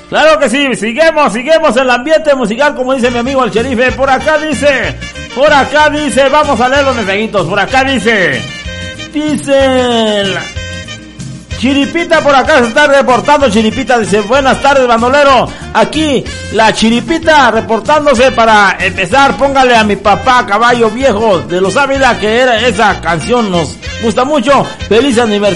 Claro que sí, seguimos el ambiente musical, como dice mi amigo el sheriff. Por acá dice, vamos a leer los mensajitos. Por acá dice Chiripita, por acá se está reportando. Chiripita dice, buenas tardes, bandolero. Aquí la Chiripita reportándose para empezar. Póngale a mi papá Caballo Viejo de los Ávila, que era esa canción nos gusta mucho. Feliz aniversario.